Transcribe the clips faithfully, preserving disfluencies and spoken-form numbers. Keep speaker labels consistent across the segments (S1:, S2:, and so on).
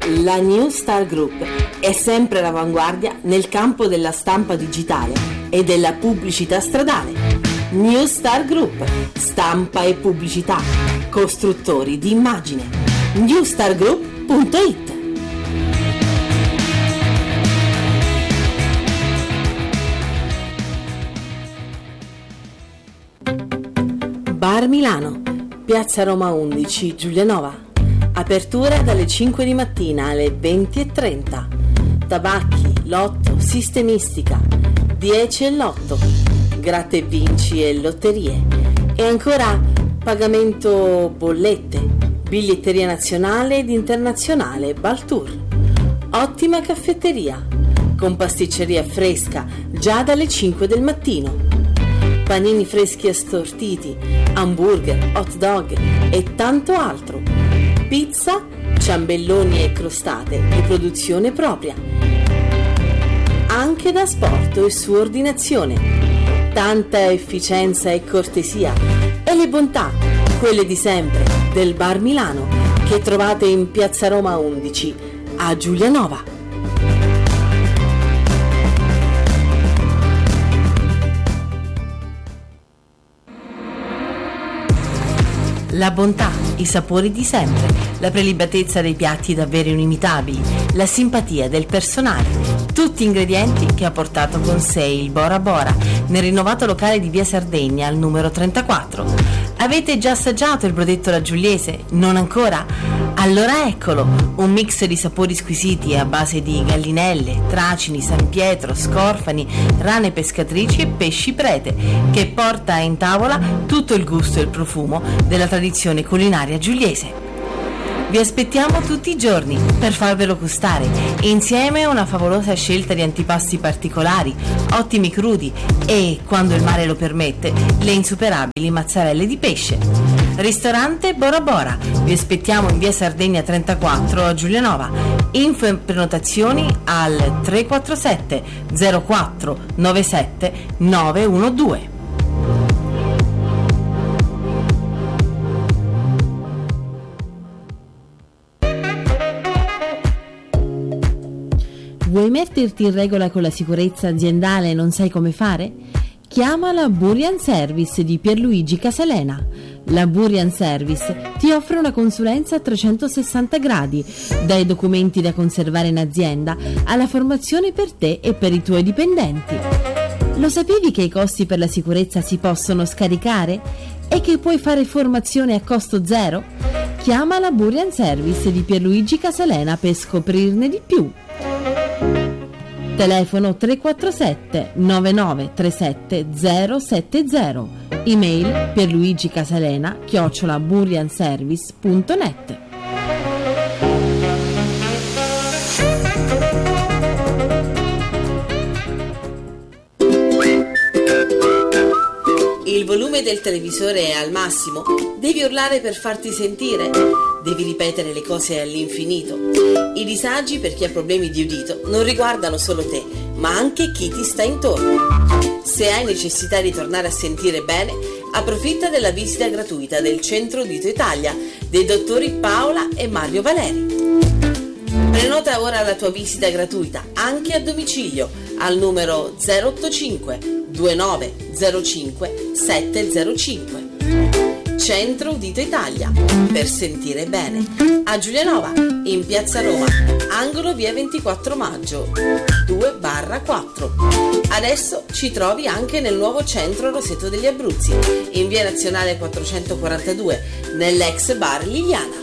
S1: La New Star Group è sempre all'avanguardia nel campo della stampa digitale e della pubblicità stradale. New Star Group, stampa e pubblicità, costruttori di immagine. new star group punto it. Bar Milano, Piazza Roma undici, Giulianova. Apertura dalle cinque di mattina alle venti e trenta. Tabacchi, lotto, sistemistica, dieci e lotto, gratta e vinci e lotterie. E ancora pagamento bollette, biglietteria nazionale ed internazionale Baltour. Ottima caffetteria, con pasticceria fresca già dalle cinque del mattino. Panini freschi assortiti, hamburger, hot dog e tanto altro. Pizza, ciambelloni e crostate di produzione propria. Anche da asporto e su ordinazione. Tanta efficienza e cortesia e le bontà, quelle di sempre, del Bar Milano, che trovate in Piazza Roma undici a Giulianova. La bontà, i sapori di sempre, la prelibatezza dei piatti davvero inimitabili, la simpatia del personale, tutti ingredienti che ha portato con sé il Bora Bora nel rinnovato locale di via Sardegna al numero trentaquattro. Avete già assaggiato il brodetto alla Giuliese? Non ancora? Allora eccolo, un mix di sapori squisiti a base di gallinelle, tracini, San Pietro, scorfani, rane pescatrici e pesci prete, che porta in tavola tutto il gusto e il profumo della tradizione culinaria giuliese. Vi aspettiamo tutti i giorni per farvelo gustare, insieme a una favolosa scelta di antipasti particolari, ottimi crudi e, quando il mare lo permette, le insuperabili mozzarelle di pesce. Ristorante Bora Bora, vi aspettiamo in via Sardegna trentaquattro a Giulianova. Info e prenotazioni al tre quattro sette zero quattro nove sette nove uno due. Vuoi metterti in regola con la sicurezza aziendale e non sai come fare? Chiama la Burian Service di Pierluigi Casalena. La Burian Service ti offre una consulenza a trecentosessanta gradi, dai documenti da conservare in azienda alla formazione per te e per i tuoi dipendenti. Lo sapevi che i costi per la sicurezza si possono scaricare e che puoi fare formazione a costo zero? Chiama la Burian Service di Pierluigi Casalena per scoprirne di più. Telefono tre quattro sette nove nove tre sette zero sette zero. Email pierluigicasalena chiocciola burianservice punto net. Il volume del televisore è al massimo? Devi urlare per farti sentire? Devi ripetere le cose all'infinito? I disagi per chi ha problemi di udito non riguardano solo te, ma anche chi ti sta intorno. Se hai necessità di tornare a sentire bene, approfitta della visita gratuita del Centro Udito Italia dei dottori Paola e Mario Valeri. Prenota ora la tua visita gratuita anche a domicilio al numero zero otto cinque due nove zero cinque sette zero cinque. Centro Udito Italia, per sentire bene, a Giulianova, in Piazza Roma, angolo via ventiquattro maggio due barra quattro. Adesso ci trovi anche nel nuovo centro Roseto degli Abruzzi, in via Nazionale quattrocentoquarantadue, nell'ex bar Liliana.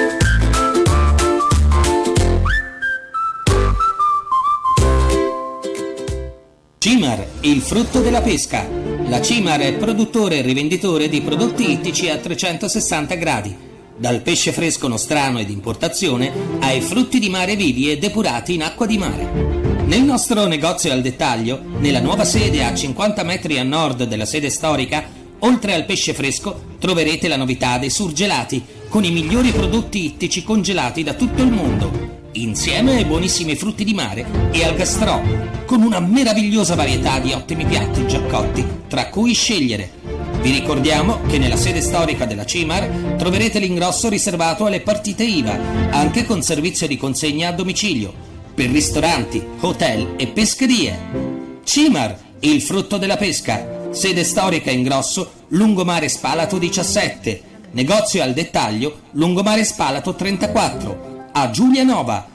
S2: Cimar, il frutto della pesca. La Cimar è produttore e rivenditore di prodotti ittici a trecentosessanta gradi. Dal pesce fresco nostrano ed importazione ai frutti di mare vivi e depurati in acqua di mare. Nel nostro negozio al dettaglio, nella nuova sede a cinquanta metri a nord della sede storica, oltre al pesce fresco troverete la novità dei surgelati, con i migliori prodotti ittici congelati da tutto il mondo, insieme ai buonissimi frutti di mare e al gastrò, con una meravigliosa varietà di ottimi piatti già cotti, tra cui scegliere. Vi ricordiamo che nella sede storica della Cimar troverete l'ingrosso riservato alle partite I V A, anche con servizio di consegna a domicilio, per ristoranti, hotel e pescherie. Cimar, il frutto della pesca. Sede storica ingrosso, Lungomare Spalato diciassette. Negozio al dettaglio, Lungomare Spalato trentaquattro. A Giulianova.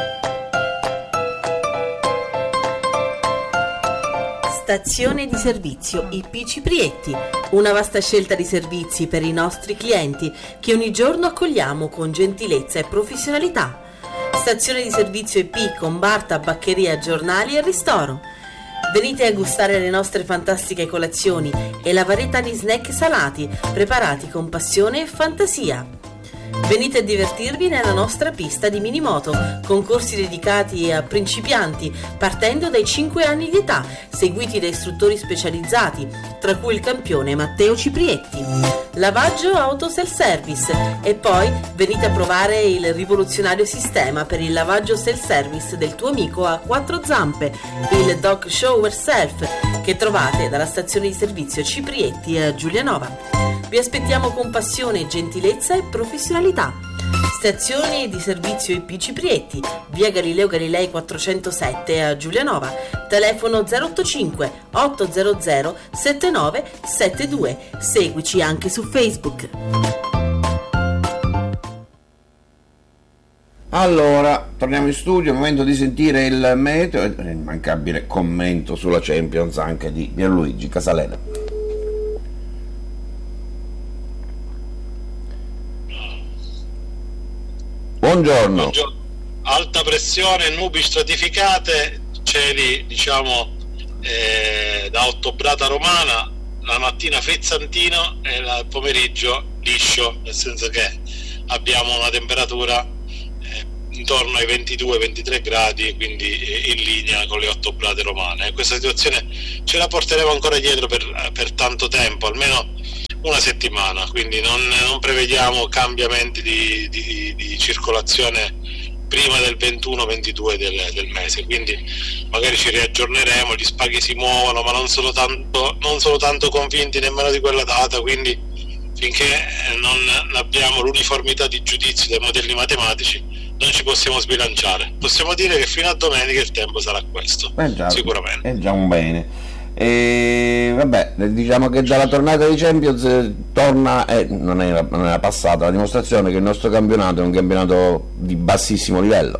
S1: Stazione di servizio I P Ciprietti, una vasta scelta di servizi per i nostri clienti che ogni giorno accogliamo con gentilezza e professionalità. Stazione di servizio I P con bar, tabaccheria, giornali e ristoro. Venite a gustare le nostre fantastiche colazioni e la varietà di snack salati preparati con passione e fantasia. Venite a divertirvi nella nostra pista di minimoto, con corsi dedicati a principianti partendo dai cinque anni di età, seguiti da istruttori specializzati, tra cui il campione Matteo Ciprietti. Lavaggio auto self-service e poi venite a provare il rivoluzionario sistema per il lavaggio self-service del tuo amico a quattro zampe, il Dog Shower Self, che trovate dalla stazione di servizio Ciprietti a Giulianova. Vi aspettiamo con passione, gentilezza e professionalità. Stazione di servizio I P Ciprietti, via Galileo Galilei quattrocentosette a Giulianova, telefono zero otto cinque otto zero zero sette nove sette due. Seguici anche su Facebook.
S3: Allora, torniamo in studio, momento di sentire il meteo e l'immancabile commento sulla Champions anche di Pierluigi Casalena. Buongiorno.
S4: Buongiorno. Alta pressione, nubi stratificate, cieli diciamo eh, da ottobrata romana, la mattina frizzantino e il pomeriggio liscio, nel senso che abbiamo una temperatura eh, intorno ai ventidue ventitré gradi, quindi eh, in linea con le ottobrate romane. E questa situazione ce la porteremo ancora dietro per, per tanto tempo, almeno una settimana, quindi non, non prevediamo cambiamenti di, di, di circolazione prima del ventuno ventidue del, del mese, quindi magari ci riaggiorneremo, gli spaghi si muovono, ma non sono tanto, non sono tanto convinti nemmeno di quella data, quindi finché non abbiamo l'uniformità di giudizio dei modelli matematici non ci possiamo sbilanciare. Possiamo dire che fino a domenica il tempo sarà questo,
S3: eh già,
S4: sicuramente.
S3: È già un bene. E vabbè, diciamo che dalla tornata di Champions eh, torna, eh, non, era, non era passata la dimostrazione che il nostro campionato è un campionato di bassissimo livello.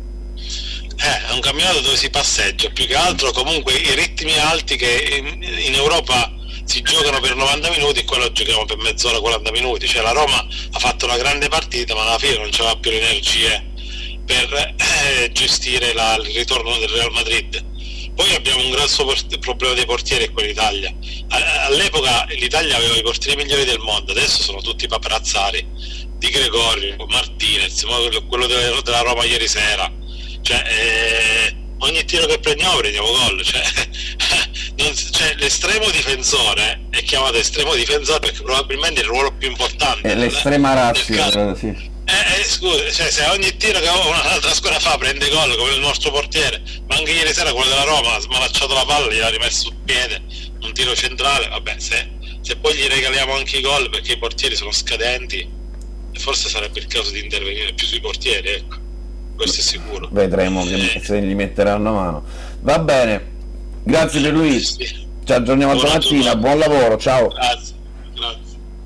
S4: Eh, è un campionato dove si passeggia, più che altro comunque i ritmi alti che in, in Europa si giocano per novanta minuti e qua lo giochiamo per mezz'ora, quaranta minuti, cioè la Roma ha fatto una grande partita ma alla fine non c'aveva più le energie per eh, gestire la, il ritorno del Real Madrid. Poi abbiamo un grosso port- problema dei portieri qua in Italia. All'epoca l'Italia aveva i portieri migliori del mondo, adesso sono tutti paparazzari, Di Gregorio, Martinez, quello della Roma ieri sera. Cioè, eh, ogni tiro che prendiamo prendiamo gol. Cioè, non, cioè, l'estremo difensore è chiamato estremo difensore perché probabilmente è il ruolo più importante.
S3: È l'estrema razza, sì.
S4: Eh, eh, scusa, cioè, se ogni tiro che un'altra squadra fa prende gol come il nostro portiere, ma anche ieri sera quello della Roma ha smanacciato la palla, gliel'ha rimesso sul piede, un tiro centrale, vabbè, se, se poi gli regaliamo anche i gol perché i portieri sono scadenti, forse sarebbe il caso di intervenire più sui portieri, ecco, questo è sicuro.
S3: Vedremo eh. se gli metteranno mano. Va bene, grazie per lui, sì. Ci aggiorniamo domattina, buon lavoro, ciao.
S4: Grazie, grazie.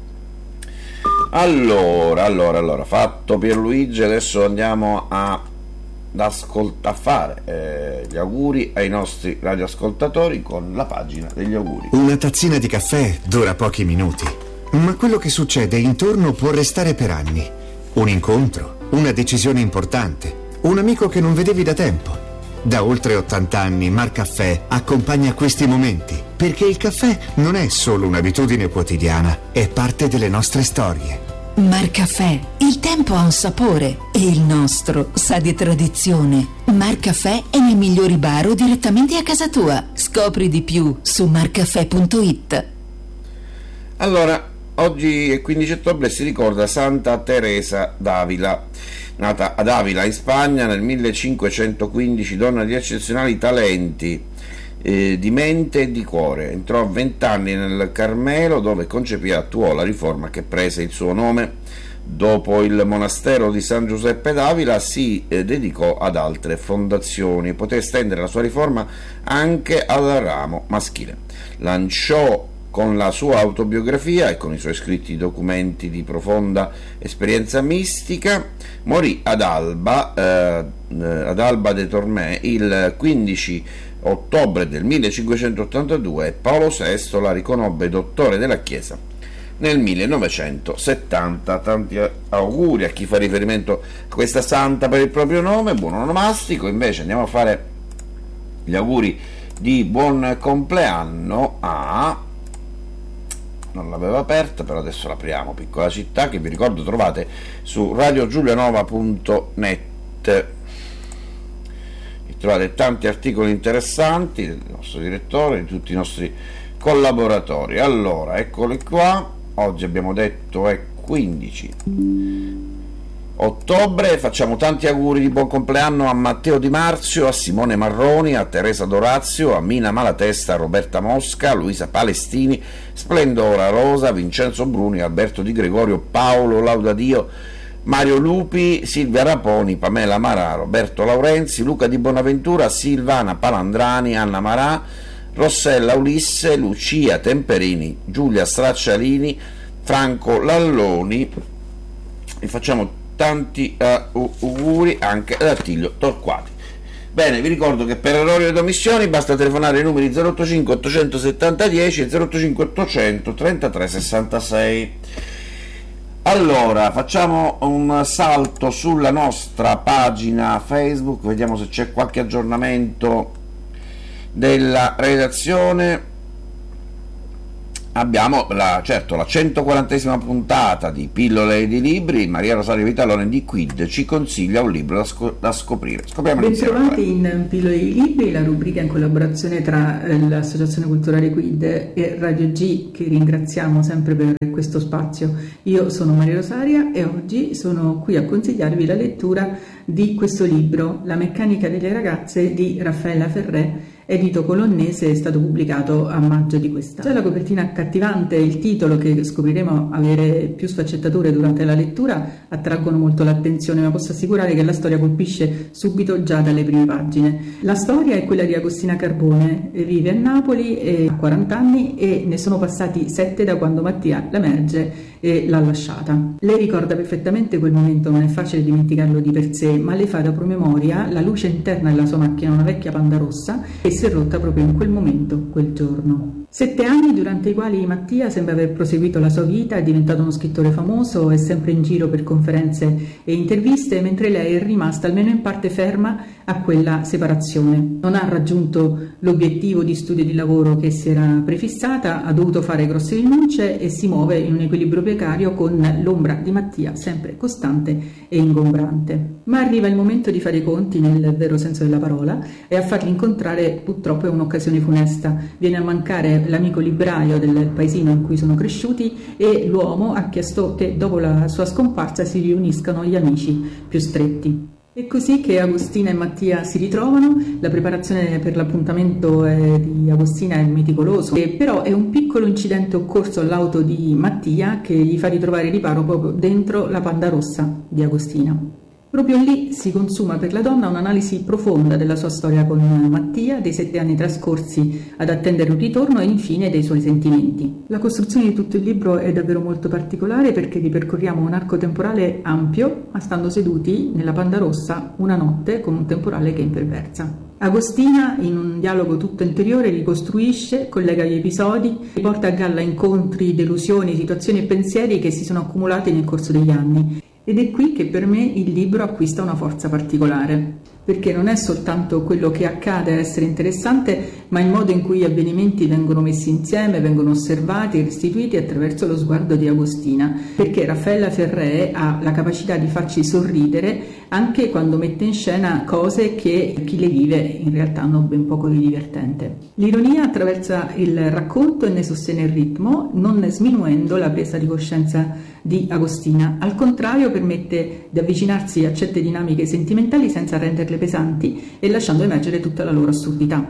S3: Allora, allora, allora, fatto Pierluigi, adesso andiamo a, ascolt- a fare eh, gli auguri ai nostri radioascoltatori con la pagina degli auguri.
S5: Una tazzina di caffè dura pochi minuti, ma quello che succede intorno può restare per anni. Un incontro, una decisione importante, un amico che non vedevi da tempo. Da oltre ottanta anni Marcaffè accompagna questi momenti, perché il caffè non è solo un'abitudine quotidiana, è parte delle nostre storie.
S6: Marcaffè, il tempo ha un sapore e il nostro sa di tradizione. Marcaffè è nei migliori bar o direttamente a casa tua. Scopri di più su marcaffè punto it.
S3: Allora, oggi è quindici ottobre e si ricorda Santa Teresa d'Avila. Nata ad Avila in Spagna nel millecinquecentoquindici, donna di eccezionali talenti, eh, di mente e di cuore. Entrò a vent'anni nel Carmelo, dove concepì e attuò la riforma che prese il suo nome. Dopo il monastero di San Giuseppe d'Avila si eh, dedicò ad altre fondazioni, poté estendere la sua riforma anche al ramo maschile. Lanciò con la sua autobiografia e con i suoi scritti documenti di profonda esperienza mistica, morì ad Alba, eh, ad Alba de Tormè il quindici ottobre del millecinquecentottantadue e Paolo sesto la riconobbe dottore della Chiesa nel millenovecentosettanta. Tanti auguri a chi fa riferimento a questa santa per il proprio nome, buon onomastico. Invece andiamo a fare gli auguri di buon compleanno a... non l'avevo aperta, però adesso l'apriamo, Piccola Città, che vi ricordo trovate su radio giulianova punto net. Trovate tanti articoli interessanti del nostro direttore, di tutti i nostri collaboratori. Allora, eccoli qua. Oggi abbiamo detto è quindici ottobre. Facciamo tanti auguri di buon compleanno a Matteo Di Marzio, a Simone Marroni, a Teresa Dorazio, a Mina Malatesta, a Roberta Mosca, a Luisa Palestini, Splendora Rosa, Vincenzo Bruni, Alberto Di Gregorio, Paolo Laudadio, Mario Lupi, Silvia Raponi, Pamela Marà, Roberto Laurenzi, Luca Di Bonaventura, Silvana Palandrani, Anna Marà, Rossella Ulisse, Lucia Temperini, Giulia Straccialini, Franco Lalloni, e facciamo tanti uh, auguri anche ad Attilio Torquati. Bene, vi ricordo che per errori ed omissioni basta telefonare ai numeri zero otto cinque ottocentosettanta dieci e zero otto cinque ottocento trentatré sessantasei. Allora, facciamo un salto sulla nostra pagina Facebook, vediamo se c'è qualche aggiornamento della redazione. Abbiamo la, certo, la centoquarantesima puntata di Pillole di Libri. Maria Rosaria Vitalone di Quid ci consiglia un libro da, sco- da scoprire. Scopriamo
S7: Bentrovati in Pillole di Libri, la rubrica in collaborazione tra eh, l'Associazione Culturale Quid e Radio G, che ringraziamo sempre per questo spazio. Io sono Maria Rosaria e oggi sono qui a consigliarvi la lettura di questo libro, La meccanica delle ragazze di Raffaella Ferré, edito Colonnese, è stato pubblicato a maggio di quest'anno. C'è la copertina accattivante e il titolo, che scopriremo avere più sfaccettature durante la lettura, attraggono molto l'attenzione, ma posso assicurare che la storia colpisce subito già dalle prime pagine. La storia è quella di Agostina Carbone, vive a Napoli e ha quaranta anni e ne sono passati sette da quando Mattia l'emerge e l'ha lasciata. Lei ricorda perfettamente quel momento, non è facile dimenticarlo di per sé, ma le fa da promemoria la luce interna della sua macchina, una vecchia Panda rossa, che si è rotta proprio in quel momento, quel giorno. Sette anni durante i quali Mattia sembra aver proseguito la sua vita, è diventato uno scrittore famoso, è sempre in giro per conferenze e interviste, mentre lei è rimasta almeno in parte ferma a quella separazione. Non ha raggiunto l'obiettivo di studio e di lavoro che si era prefissata, ha dovuto fare grosse rinunce e si muove in un equilibrio precario con l'ombra di Mattia sempre costante e ingombrante. Ma arriva il momento di fare i conti nel vero senso della parola, e a farli incontrare purtroppo è un'occasione funesta. Viene a mancare l'amico libraio del paesino in cui sono cresciuti e l'uomo ha chiesto che dopo la sua scomparsa si riuniscano gli amici più stretti. È così che Agostina e Mattia si ritrovano. La preparazione per l'appuntamento è di Agostina è meticoloso, e però è un piccolo incidente occorso all'auto di Mattia che gli fa ritrovare riparo proprio dentro la Panda rossa di Agostina. Proprio lì si consuma per la donna un'analisi profonda della sua storia con Mattia, dei sette anni trascorsi ad attendere un ritorno e infine dei suoi sentimenti. La costruzione di tutto il libro è davvero molto particolare, perché ripercorriamo un arco temporale ampio, ma stando seduti nella Panda rossa una notte con un temporale che imperversa. Agostina, in un dialogo tutto interiore, ricostruisce, collega gli episodi, riporta a galla incontri, delusioni, situazioni e pensieri che si sono accumulati nel corso degli anni. Ed è qui che per me il libro acquista una forza particolare, perché non è soltanto quello che accade a essere interessante, ma il modo in cui gli avvenimenti vengono messi insieme, vengono osservati e restituiti attraverso lo sguardo di Agostina, perché Raffaella Ferré ha la capacità di farci sorridere anche quando mette in scena cose che chi le vive in realtà hanno ben poco di divertente. L'ironia attraversa il racconto e ne sostiene il ritmo, non sminuendo la presa di coscienza di Agostina. Al contrario, permette di avvicinarsi a certe dinamiche sentimentali senza renderle pesanti e lasciando emergere tutta la loro assurdità.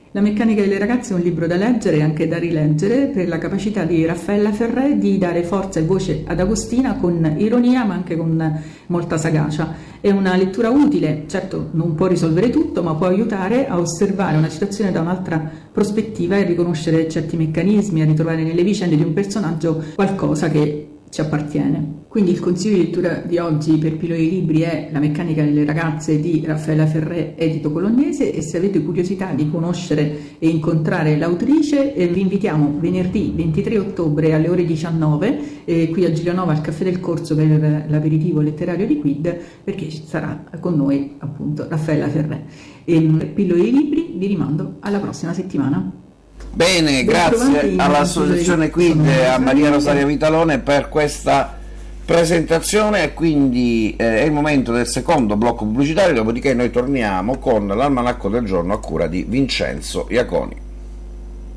S7: La meccanica delle ragazze è un libro da leggere e anche da rileggere per la capacità di Raffaella Ferré di dare forza e voce ad Agostina con ironia ma anche con molta sagacia. È una lettura utile, certo non può risolvere tutto, ma può aiutare a osservare una situazione da un'altra prospettiva e riconoscere certi meccanismi, a ritrovare nelle vicende di un personaggio qualcosa che ci appartiene. Quindi il consiglio di lettura di oggi per Pillole di Libri è La meccanica delle ragazze di Raffaella Ferré e Tito Colonnese, e se avete curiosità di conoscere e incontrare l'autrice eh, vi invitiamo venerdì ventitré ottobre alle ore diciannove eh, qui a Giulianova al Caffè del Corso per l'aperitivo letterario di Quid, perché ci sarà con noi appunto Raffaella Ferré. E per Pillole di Libri vi rimando alla prossima settimana.
S3: Bene, grazie all'associazione Quid e a Maria Rosaria Vitalone per questa presentazione. Quindi eh, è il momento del secondo blocco pubblicitario, dopodiché noi torniamo con l'almanacco del giorno a cura di Vincenzo Iaconi.